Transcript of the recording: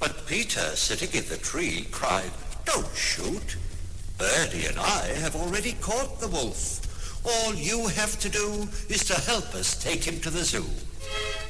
But Peter, sitting in the tree, cried, "Don't shoot. Bernie and I have already caught the wolf. All you have to do is to help us take him to the zoo."